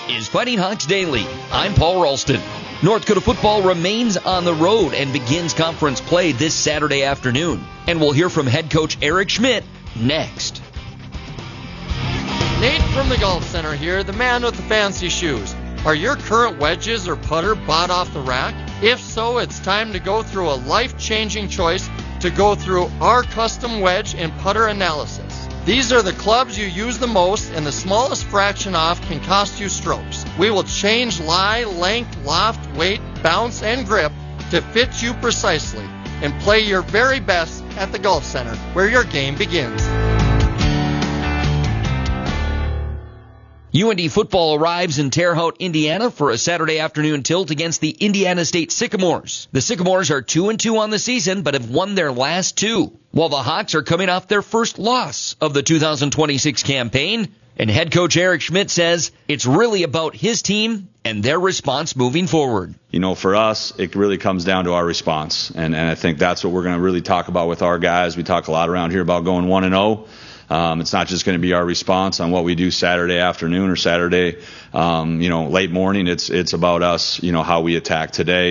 is Fighting Hawks Daily. I'm Paul Ralston. North Dakota football remains on the road and begins conference play this Saturday afternoon. And we'll hear from head coach Eric Schmidt next. Nate from the Golf Center here, the man with the fancy shoes. Are your current wedges or putter bought off the rack? If so, it's time to go through a life-changing choice to go through our custom wedge and putter analysis. These are the clubs you use the most, and the smallest fraction off can cost you strokes. We will change lie, length, loft, weight, bounce, and grip to fit you precisely and play your very best at the Golf Center, where your game begins. UND football arrives in Terre Haute, Indiana for a Saturday afternoon tilt against the Indiana State Sycamores. The Sycamores are 2-2 on the season, but have won their last two, while the Hawks are coming off their first loss of the 2026 campaign. And head coach Eric Schmidt says it's really about his team and their response moving forward. You know, for us, it really comes down to our response. And I think that's what we're going to really talk about with our guys. We talk a lot around here about going 1-0. It's not just going to be our response on what we do Saturday afternoon or Saturday, late morning. It's about us, how we attack today.